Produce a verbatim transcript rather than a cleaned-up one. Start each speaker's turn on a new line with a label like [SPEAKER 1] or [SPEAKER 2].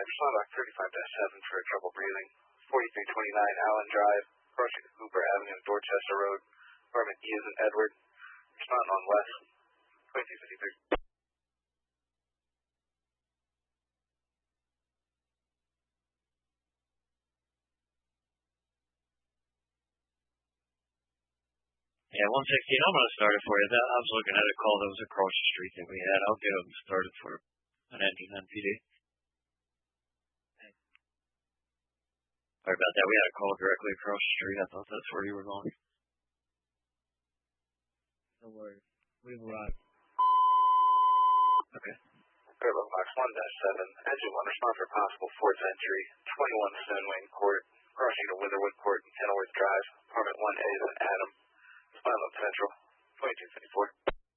[SPEAKER 1] respond back thirty-five dash seven for trouble breathing. forty-three twenty-nine Allen Drive, crossing Hooper Avenue, Dorchester Road, apartment E as in Edward. Respond on west, twenty-two fifty-three.
[SPEAKER 2] Yeah, one sixteen, I'm going to start it for you. That, I was looking at a call that was across the street that we had. I'll get them started for an ending N P D. Sorry about that. We had a call directly across the street. I thought that's where you were going.
[SPEAKER 3] No worries. We've arrived.
[SPEAKER 1] Okay. Parallel box one dash seven. Engine one, respond for possible fourth entry. twenty-one Stone Wayne Court, crossing to Witherwood Court and Kenilworth Drive, apartment one A as in Adam. Spinal Central, twenty-two fifty-four.